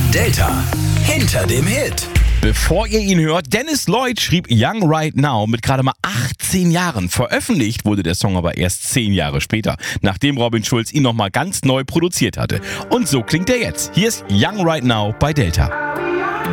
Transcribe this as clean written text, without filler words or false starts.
Delta hinter dem Hit. Bevor ihr ihn hört, Dennis Lloyd schrieb Young Right Now mit gerade mal 18 Jahren. Veröffentlicht wurde der Song aber erst 10 Jahre später, nachdem Robin Schulz ihn nochmal ganz neu produziert hatte. Und so klingt er jetzt. Hier ist Young Right Now bei Delta.